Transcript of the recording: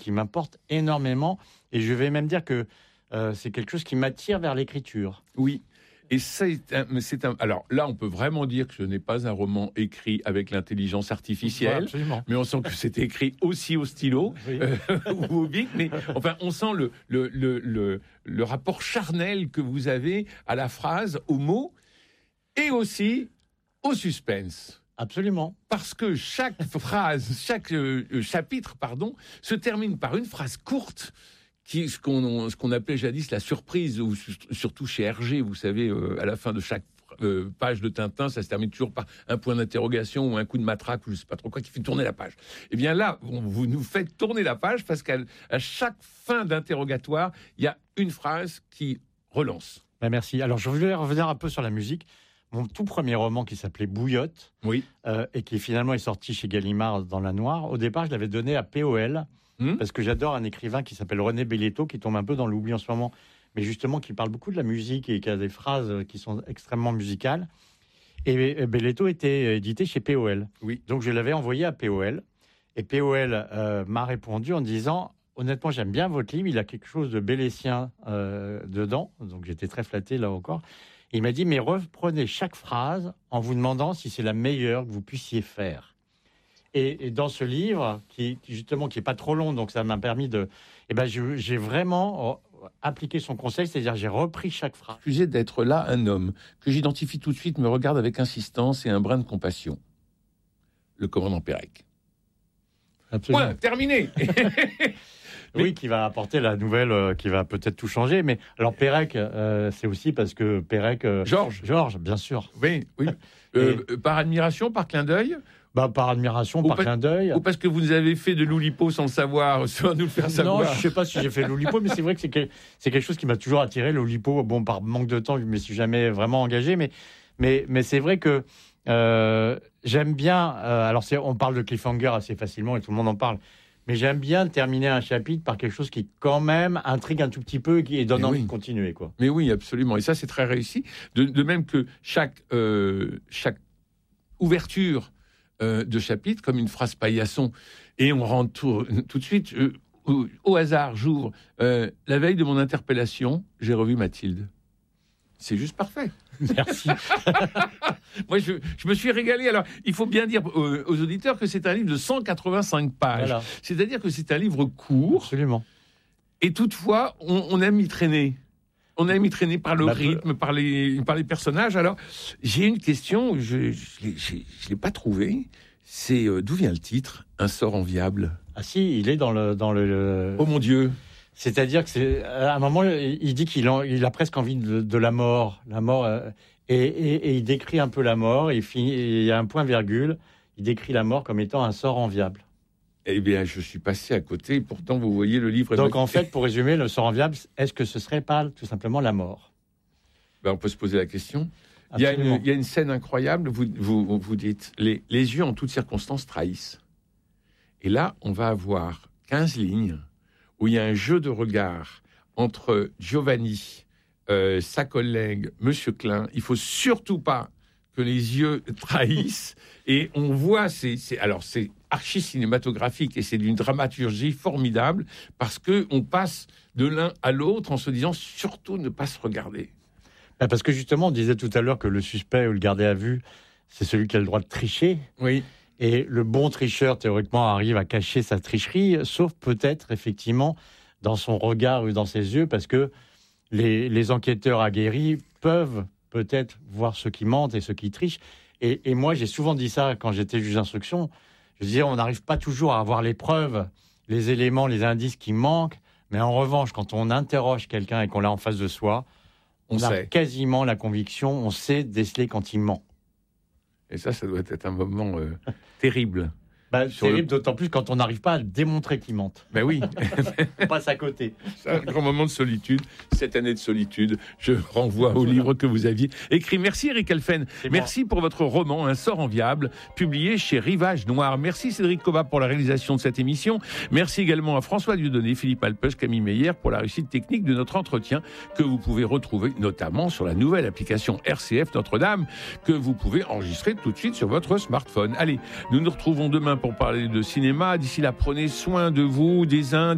qui m'importe énormément. Et je vais même dire que c'est quelque chose qui m'attire vers l'écriture. Oui. Et alors là, on peut vraiment dire que ce n'est pas un roman écrit avec l'intelligence artificielle, mais on sent que c'est écrit aussi au stylo ou au bic. Mais enfin, on sent le rapport charnel que vous avez à la phrase, au mot, et aussi au suspense. Absolument. Parce que chaque phrase, chaque chapitre, se termine par une phrase courte. Ce qu'on appelait jadis la surprise, ou surtout chez Hergé, vous savez, à la fin de chaque page de Tintin, ça se termine toujours par un point d'interrogation ou un coup de matraque, ou je ne sais pas trop quoi, qui fait tourner la page. Eh bien là, vous nous faites tourner la page parce qu'à chaque fin d'interrogatoire, il y a une phrase qui relance. Ben merci. Alors, je voulais revenir un peu sur la musique. Mon tout premier roman qui s'appelait Bouillotte, et qui finalement est sorti chez Gallimard dans La Noire, au départ, je l'avais donné à POL, parce que j'adore un écrivain qui s'appelle René Belletto, qui tombe un peu dans l'oubli en ce moment, mais justement qui parle beaucoup de la musique et qui a des phrases qui sont extrêmement musicales. Et Belletto était édité chez POL. Oui. Donc je l'avais envoyé à POL, et POL m'a répondu en disant « Honnêtement, j'aime bien votre livre, il a quelque chose de bellécien dedans. » Donc j'étais très flatté là encore. Et il m'a dit « Mais reprenez chaque phrase en vous demandant si c'est la meilleure que vous puissiez faire. » Et dans ce livre, qui justement qui est pas trop long, donc ça m'a permis de... j'ai vraiment appliqué son conseil, c'est-à-dire j'ai repris chaque phrase. Excusez d'être là, un homme que j'identifie tout de suite me regarde avec insistance et un brin de compassion. Le commandant Pérec. Absolument. Point, terminé. Oui, qui va apporter la nouvelle, qui va peut-être tout changer. Mais alors Pérec, c'est aussi parce que Pérec... Georges, bien sûr. Oui. Par admiration, par clin d'œil. Par admiration, par clin d'œil. Ou parce que vous nous avez fait de l'Oulipo sans le savoir, sans nous le faire savoir. Non, je ne sais pas si j'ai fait l'Oulipo, mais c'est vrai que c'est quelque chose qui m'a toujours attiré, l'Oulipo. Bon, par manque de temps, je ne me suis jamais vraiment engagé, mais c'est vrai que j'aime bien... alors, on parle de cliffhanger assez facilement et tout le monde en parle, mais j'aime bien terminer un chapitre par quelque chose qui, quand même, intrigue un tout petit peu et donne envie de continuer, quoi. Mais oui, absolument. Et ça, c'est très réussi. De même que chaque ouverture de chapitre, comme une phrase paillasson, et on rentre tout de suite, au hasard, j'ouvre, la veille de mon interpellation, j'ai revu Mathilde. C'est juste parfait. Merci. Moi, je me suis régalé. Alors, il faut bien dire aux auditeurs que c'est un livre de 185 pages. Voilà. C'est-à-dire que c'est un livre court. Absolument. Et toutefois, on aime y traîner. On aime y traîner par le rythme, par les personnages. Alors, j'ai une question, je ne l'ai pas trouvée. C'est d'où vient le titre, Un sort enviable? Ah si, il est dans le... Oh mon Dieu! C'est-à-dire qu'à un moment, il dit qu'il a presque envie de la mort. La mort, et il décrit un peu la mort, il y a un point-virgule, il décrit la mort comme étant un sort enviable. Eh bien, je suis passé à côté, pourtant, vous voyez le livre... Donc, en fait, pour résumer, le sort enviable, est-ce que ce serait pas tout simplement la mort? On peut se poser la question. Il y a une scène incroyable, vous dites, les yeux en toutes circonstances trahissent. Et là, on va avoir 15 lignes où il y a un jeu de regard entre Giovanni, sa collègue, Monsieur Klein. Il faut surtout pas que les yeux trahissent. Et on voit, c'est archi-cinématographique et c'est d'une dramaturgie formidable parce qu'on passe de l'un à l'autre en se disant surtout ne pas se regarder. Parce que justement, on disait tout à l'heure que le suspect ou le gardé à vue, c'est celui qui a le droit de tricher. Oui. Et le bon tricheur, théoriquement, arrive à cacher sa tricherie, sauf peut-être, effectivement, dans son regard ou dans ses yeux, parce que les enquêteurs aguerris peuvent peut-être voir ceux qui mentent et ceux qui trichent. Et moi, j'ai souvent dit ça quand j'étais juge d'instruction. Je veux dire, on n'arrive pas toujours à avoir les preuves, les éléments, les indices qui manquent. Mais en revanche, quand on interroge quelqu'un et qu'on l'a en face de soi, on a quasiment la conviction, on sait déceler quand il ment. Et ça doit être un moment terrible. Terrible, d'autant plus quand on n'arrive pas à démontrer qu'il mente. Ben oui. On passe à côté. C'est un grand moment de solitude. Cette année de solitude, je renvoie au livre que vous aviez écrit. Merci Eric Elfen. Merci pour votre roman Un sort enviable, publié chez Rivage Noir. Merci Cédric Cobat pour la réalisation de cette émission. Merci également à François Dieudonné, Philippe Alpes, Camille Meyer pour la réussite technique de notre entretien que vous pouvez retrouver notamment sur la nouvelle application RCF Notre-Dame que vous pouvez enregistrer tout de suite sur votre smartphone. Allez, nous nous retrouvons demain pour parler de cinéma. D'ici là, prenez soin de vous, des uns,